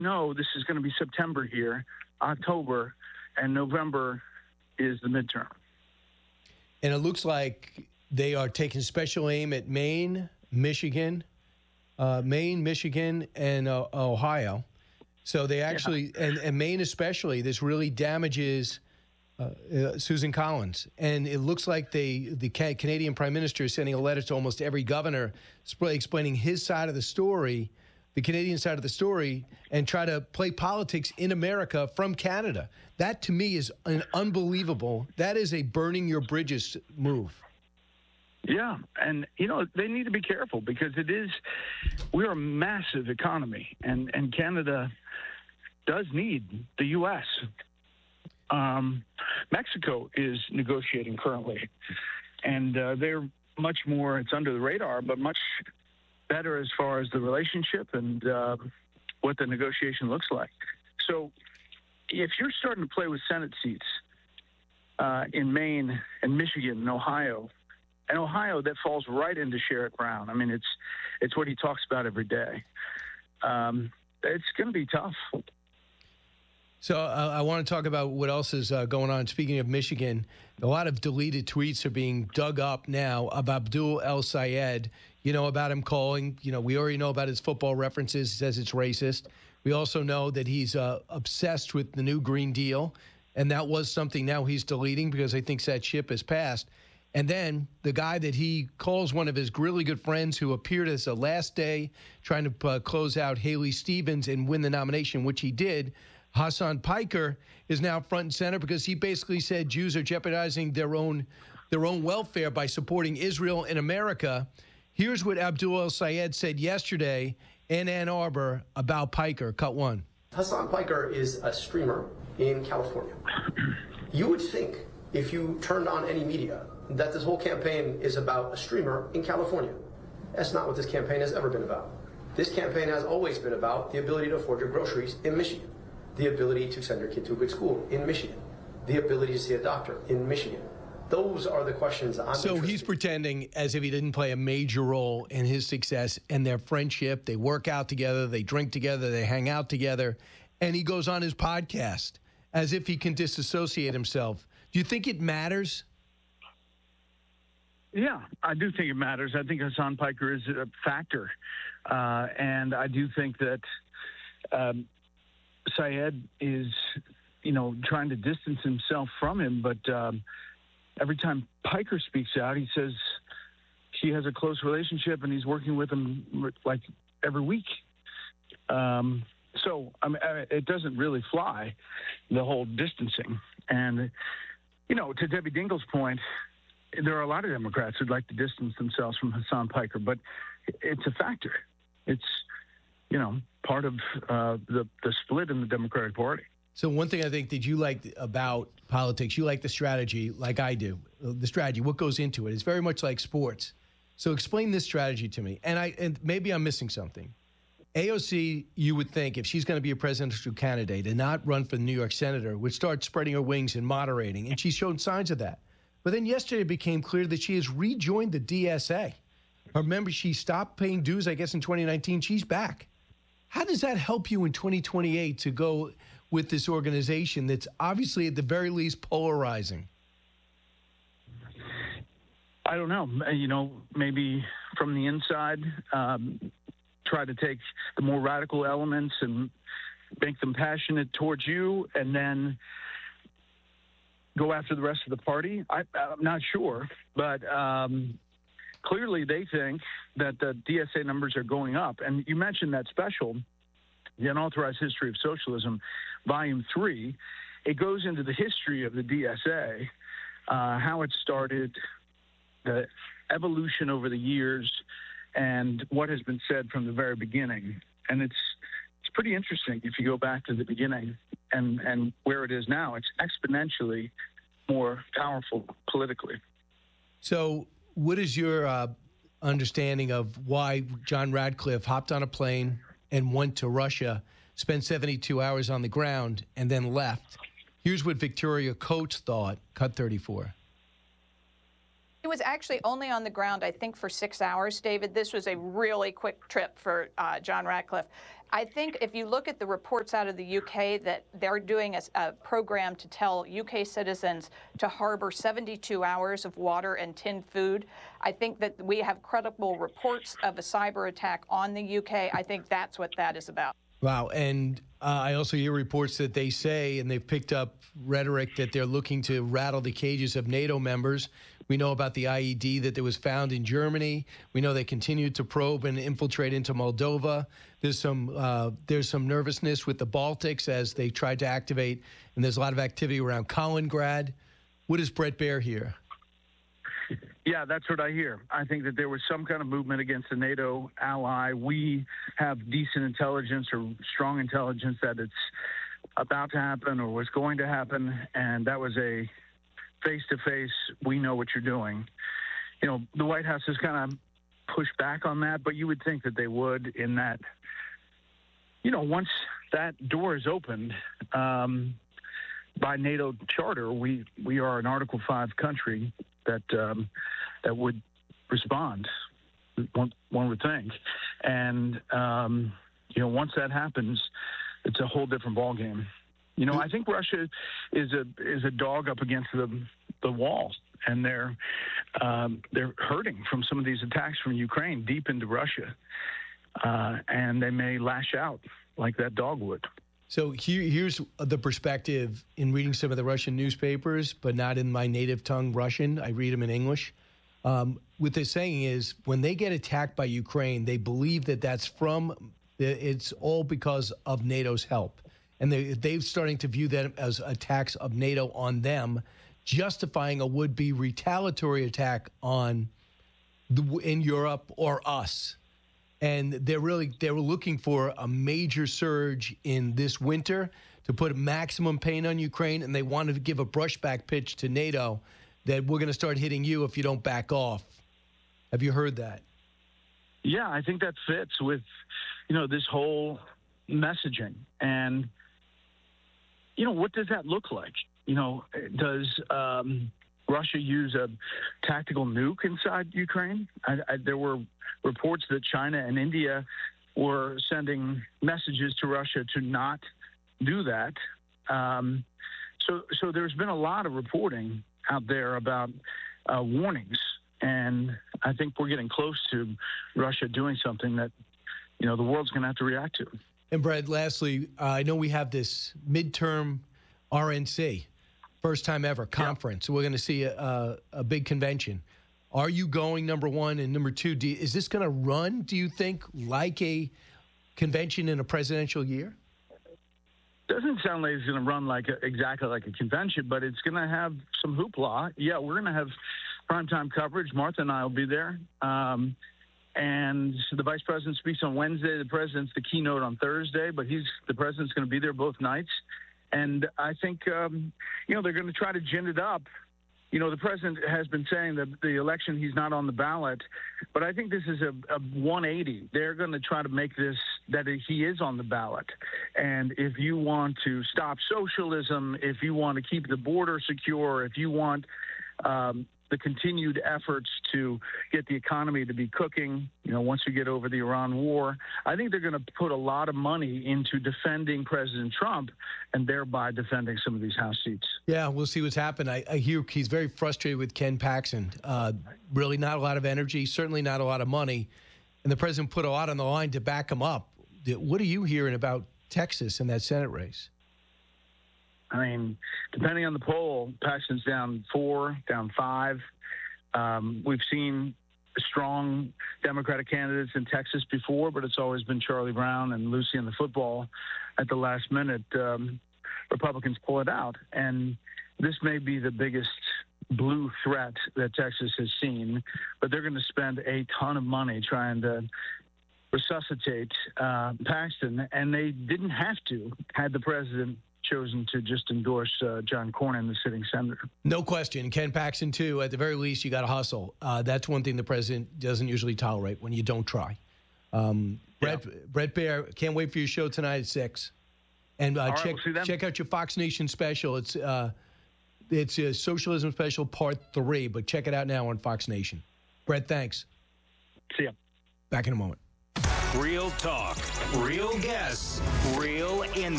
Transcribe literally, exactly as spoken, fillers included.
know this is going to be September here, October, and November is the midterm. And it looks like they are taking special aim at Maine, Michigan, uh, Maine, Michigan, and uh, Ohio. So they actually, yeah. and, and Maine especially, this really damages uh, uh, Susan Collins. And it looks like they, the ca- Canadian Prime Minister is sending a letter to almost every governor sp- explaining his side of the story, the Canadian side of the story, and try to play politics in America from Canada. That, to me, is an unbelievable. That is a burning your bridges move. Yeah, and, you know, they need to be careful because it is, we're a massive economy, and, and Canada does need the U S Um, Mexico is negotiating currently, and uh, they're much more, it's under the radar, but much better as far as the relationship and uh, what the negotiation looks like. So if you're starting to play with Senate seats uh, in Maine and Michigan and Ohio, and Ohio, that falls right into Sherrod Brown. I mean, it's it's what he talks about every day. Um, it's going to be tough. So uh, I want to talk about what else is uh, going on. Speaking of Michigan, a lot of deleted tweets are being dug up now about Abdul El Sayed. You know about him calling. You know, we already know about his football references. He says it's racist. We also know that he's uh, obsessed with the new Green Deal, and that was something now he's deleting because he thinks that ship has passed. And then the guy that he calls one of his really good friends who appeared as a last day trying to uh, close out Haley Stevens and win the nomination, which he did, Hassan Piker, is now front and center because he basically said Jews are jeopardizing their own their own welfare by supporting Israel in America. Here's what Abdul El Sayed said yesterday in Ann Arbor about Piker. Cut one. Hassan Piker is a streamer in California. You would think if you turned on any media that this whole campaign is about a streamer in California. That's not what this campaign has ever been about. This campaign has always been about the ability to afford your groceries in Michigan, the ability to send your kid to a good school in Michigan, the ability to see a doctor in Michigan. Those are the questions I'm So interested he's pretending as if he didn't play a major role in his success and their friendship. They work out together, they drink together, they hang out together, and he goes on his podcast as if he can disassociate himself. Do you think it matters? Yeah, I do think it matters. I think Hassan Piker is a factor. Uh, and I do think that um, Sayed is, you know, trying to distance himself from him. But um, every time Piker speaks out, he says he has a close relationship and he's working with him like every week. Um, so I mean, it doesn't really fly, the whole distancing. And, you know, to Debbie Dingle's point, there are a lot of Democrats who'd like to distance themselves from Hassan Piker, but it's a factor. It's, you know, part of uh, the, the split in the Democratic Party. So one thing I think that you like about politics, you like the strategy like I do. The strategy, what goes into it. It's very much like sports. So explain this strategy to me. And I and maybe I'm missing something. A O C, you would think, if she's going to be a presidential candidate and not run for the New York senator, would start spreading her wings and moderating. And she's shown signs of that. But then yesterday it became clear that she has rejoined the D S A. Remember, she stopped paying dues, I guess, in twenty nineteen. She's back. How does that help you in twenty twenty-eight to go with this organization that's obviously, at the very least, polarizing? I don't know. You know, maybe from the inside, um, try to take the more radical elements and make them passionate towards you, and then go after the rest of the party? I, I'm not sure, but um, clearly they think that the D S A numbers are going up. And you mentioned that special, The Unauthorized History of Socialism, Volume three. It goes into the history of the D S A, uh, how it started, the evolution over the years, and what has been said from the very beginning. And it's it's pretty interesting if you go back to the beginning and, and where it is now. It's exponentially more powerful politically. So what is your uh, understanding of why John Radcliffe hopped on a plane and went to Russia, spent seventy-two hours on the ground, and then left? Here's what Victoria Coates thought, cut thirty-four. was actually only on the ground, I think, for six hours, David. This was a really quick trip for uh, John Ratcliffe. I think if you look at the reports out of the U K that they're doing a, a program to tell U K citizens to harbor seventy-two hours of water and tinned food, I think that we have credible reports of a cyber attack on the U K. I think that's what that is about. Wow. And uh, I also hear reports that they say, and they've picked up rhetoric, that they're looking to rattle the cages of NATO members. We know about the I E D that was found in Germany. We know they continued to probe and infiltrate into Moldova. There's some uh, there's some nervousness with the Baltics as they tried to activate, and there's a lot of activity around Kaliningrad. What does Bret Baier hear? Yeah, that's what I hear. I think that there was some kind of movement against a NATO ally. We have decent intelligence or strong intelligence that it's about to happen or was going to happen, and that was a face-to-face, we know what you're doing. You know, the White House has kind of pushed back on that, but you would think that they would in that, you know, once that door is opened um, by NATO charter, we, we are an Article five country that um, that would respond, one, one would think. And, um, you know, once that happens, it's a whole different ballgame. You know, I think Russia is a is a dog up against the the wall, and they're um, they're hurting from some of these attacks from Ukraine deep into Russia, uh, and they may lash out like that dog would. So here, here's the perspective in reading some of the Russian newspapers, but not in my native tongue, Russian. I read them in English. Um, what they're saying is when they get attacked by Ukraine, they believe that that's from, it's all because of NATO's help. And they, they're starting to view that as attacks of NATO on them, justifying a would-be retaliatory attack on the, in Europe or us. And they're really they're looking for a major surge in this winter to put maximum pain on Ukraine, and they wanted to give a brushback pitch to NATO that we're going to start hitting you if you don't back off. Have you heard that? Yeah, I think that fits with, you know, this whole messaging. And, you know, what does that look like? You know, does um, Russia use a tactical nuke inside Ukraine? I, I, there were reports that China and India were sending messages to Russia to not do that. Um, so, so there's been a lot of reporting out there about uh, warnings, and I think we're getting close to Russia doing something that, you know, the world's going to have to react to. And Brad, lastly, uh, I know we have this midterm R N C, first time ever conference. Yeah. We're going to see a, a, a big convention. Are you going, number one? And number two, do you, is this going to run, do you think, like a convention in a presidential year? Doesn't sound like it's going to run like a, exactly like a convention, but it's going to have some hoopla. Yeah, we're going to have primetime coverage. Martha and I will be there. Um, and the vice president speaks on Wednesday. The president's the keynote on Thursday, but he's the president's going to be there both nights. And I think, um, you know, they're going to try to gin it up. You know, the president has been saying that the election, he's not on the ballot, but I think this is a, a one eighty. They're going to try to make this that he is on the ballot. And if you want to stop socialism, if you want to keep the border secure, if you want um, the continued efforts to get the economy to be cooking, you know, once you get over the Iran war, I think they're going to put a lot of money into defending President Trump and thereby defending some of these House seats. Yeah, we'll see what's happened. I, I hear he's very frustrated with Ken Paxton. Uh, really not a lot of energy, certainly not a lot of money. And the president put a lot on the line to back him up. What are you hearing about Texas and that Senate race? I mean, depending on the poll, Paxton's down four, down five. Um, we've seen strong Democratic candidates in Texas before, but it's always been Charlie Brown and Lucy in the football. At the last minute, um, Republicans pull it out. And this may be the biggest blue threat that Texas has seen, but they're going to spend a ton of money trying to resuscitate uh, Paxton, and they didn't have to had the president chosen to just endorse uh, John Cornyn, the sitting senator. No question. Ken Paxton, too. At the very least, you got to hustle. Uh, that's one thing the president doesn't usually tolerate, when you don't try. Um, yeah. Bret, Bret Baier, can't wait for your show tonight at six. And uh, right, check we'll check out your Fox Nation special. It's uh, It's a Socialism Special Part three, but check it out now on Fox Nation. Brett, thanks. See ya. Back in a moment. Real talk, real guests, real insight.